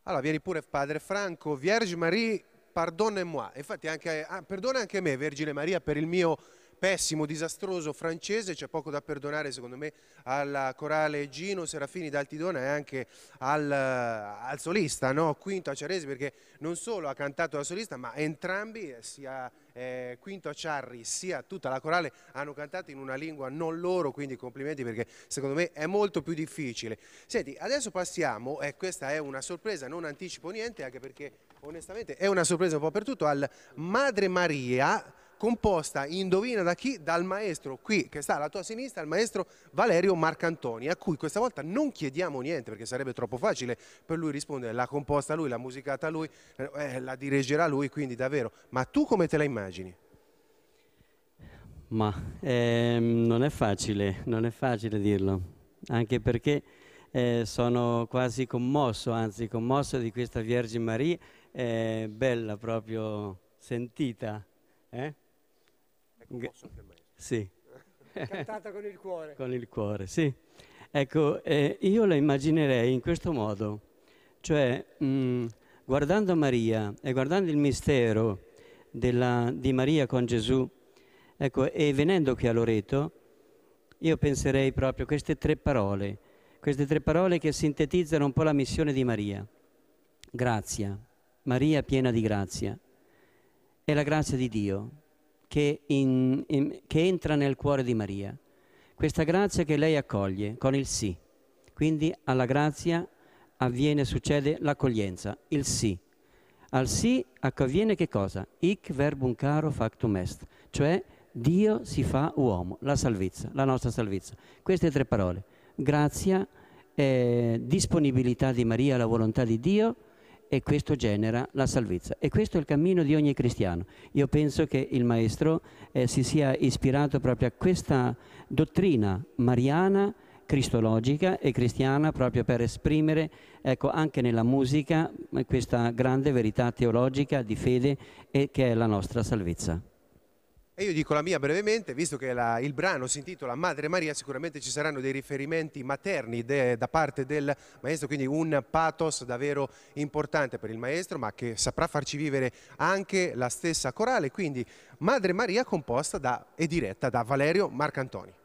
Allora, vieni pure padre Franco, Vierge Marie, pardonne-moi. Infatti perdona anche me, Vergine Maria, per il mio pessimo, disastroso francese. C'è poco da perdonare secondo me al corale Gino Serafini d'Altidona e anche al solista, no? Quinto Acciaresi, perché non solo ha cantato da solista, ma entrambi, sia Quinto Acciarri sia tutta la corale, hanno cantato in una lingua non loro, quindi complimenti, perché secondo me è molto più difficile. Senti, adesso passiamo, e questa è una sorpresa, non anticipo niente, anche perché onestamente è una sorpresa un po' per tutto, al Madre Maria, composta, indovina da chi? Dal maestro qui che sta alla tua sinistra, il maestro Valerio Marcantoni, a cui questa volta non chiediamo niente perché sarebbe troppo facile per lui rispondere. L'ha composta lui, l'ha musicata lui, la dirigerà lui, quindi davvero. Ma tu come te la immagini? Ma non è facile dirlo, anche perché sono quasi commosso, anzi commosso di questa Vergine Maria, bella proprio, sentita. È commosso anche il maestro. Sì. Cantata con il cuore. Con il cuore, sì. Ecco, io la immaginerei in questo modo, cioè guardando Maria e guardando il mistero di Maria con Gesù, ecco, e venendo qui a Loreto, io penserei proprio a queste tre parole che sintetizzano un po' la missione di Maria. Grazia, Maria piena di grazia, è la grazia di Dio che entra nel cuore di Maria. Questa grazia che lei accoglie con il sì. Quindi alla grazia succede l'accoglienza, il sì. Al sì avviene che cosa? Hic verbum caro factum est, cioè Dio si fa uomo, la salvezza, la nostra salvezza. Queste tre parole, grazia, disponibilità di Maria alla volontà di Dio, e questo genera la salvezza. E questo è il cammino di ogni cristiano. Io penso che il Maestro si sia ispirato proprio a questa dottrina mariana, cristologica e cristiana, proprio per esprimere, ecco, anche nella musica questa grande verità teologica di fede che è la nostra salvezza. E io dico la mia brevemente, visto che il brano si intitola Madre Maria, sicuramente ci saranno dei riferimenti materni da parte del maestro, quindi un pathos davvero importante per il maestro, ma che saprà farci vivere anche la stessa corale, quindi Madre Maria composta e diretta da Valerio Marcantoni.